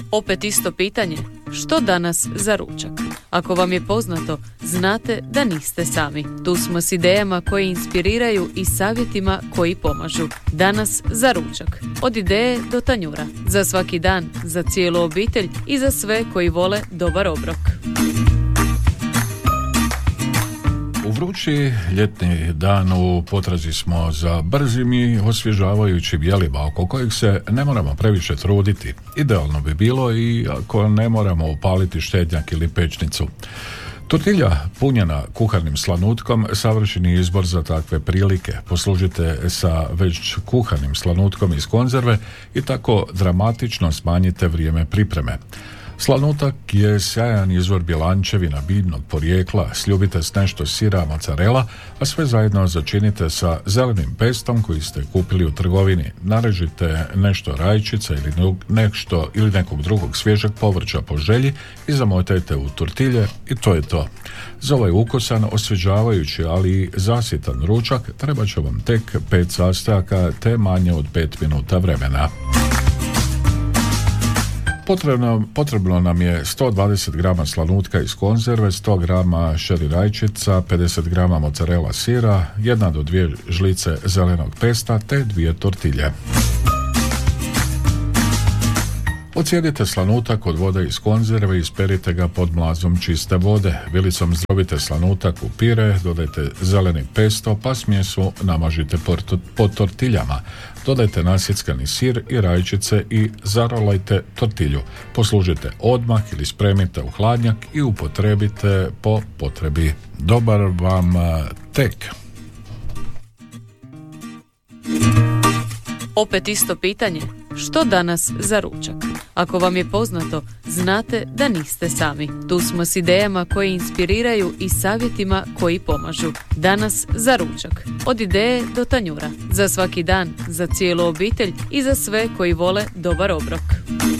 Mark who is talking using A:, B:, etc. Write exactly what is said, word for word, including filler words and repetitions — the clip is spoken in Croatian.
A: Opet isto pitanje, što danas za ručak? Ako vam je poznato, znate da niste sami. Tu smo s idejama koje inspiriraju i savjetima koji pomažu. Danas za ručak. Od ideje do tanjura. Za svaki dan, za cijelu obitelj i za sve koji vole dobar obrok.
B: U vrući ljetni dan u potrazi smo za brzim i osvježavajućim jelima oko kojeg se ne moramo previše truditi. Idealno bi bilo i ako ne moramo upaliti štednjak ili pečnicu. Tortilja punjena kuhanim slanutkom savršeni izbor za takve prilike. Poslužite sa već kuhanim slanutkom iz konzerve i tako dramatično smanjite vrijeme pripreme. Slanutak je sjajan izvor bjelančevina biljnog porijekla, sljubite s nešto sira mozzarella, a sve zajedno začinite sa zelenim pestom koji ste kupili u trgovini. Narežite nešto rajčica ili nešto ili nekog drugog svježeg povrća po želji i zamotajte u tortilje i to je to. Za ovaj ukusan, osvježavajući, ali i zasitan ručak treba će vam tek pet sastojaka te manje od pet minuta vremena. Potrebno, potrebno nam je sto dvadeset grama slanutka iz konzerve, sto grama šeri rajčica, pedeset grama mozzarella sira, jedna do dvije žlice zelenog pesta te dvije tortilje. Ocijedite slanutak od vode iz konzerve i isperite ga pod mlazom čiste vode. Vilicom zdrobite slanutak u pire, dodajte zeleni pesto pa smjesu namažite po tortiljama. Dodajte nasjeckani sir i rajčice i zarolajte tortilju. Poslužite odmah ili spremite u hladnjak i upotrebite po potrebi. Dobar vam tek!
A: Opet isto pitanje, što danas za ručak? Ako vam je poznato, znate da niste sami. Tu smo s idejama koje inspiriraju i savjetima koji pomažu. Danas za ručak. Od ideje do tanjura. Za svaki dan, za cijelu obitelj i za sve koji vole dobar obrok.